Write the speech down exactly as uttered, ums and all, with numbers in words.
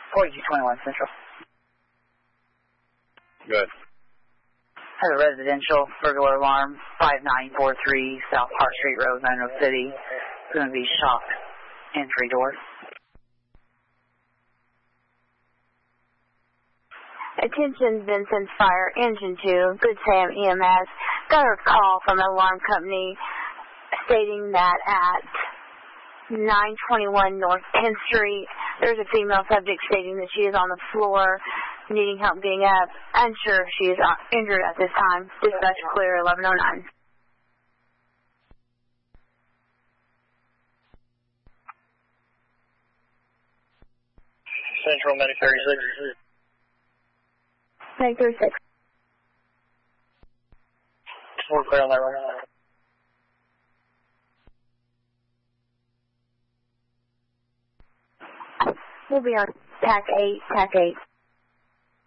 forty-two twenty-one Central. Good. Have a residential burglar alarm, five nine four three South Hart Street Road, Monroe City. It's going to be shop entry door. Attention Vincent Fire, Engine two, Good Sam E M S. Got a call from an alarm company stating that at nine twenty-one North tenth Street, there's a female subject stating that she is on the floor, needing help getting up. Unsure if she is injured at this time. Dispatch clear, eleven oh nine. Central Medic thirty-six. Medic thirty-six. We're clear on that one. We'll be on T A C eight, T A C eight.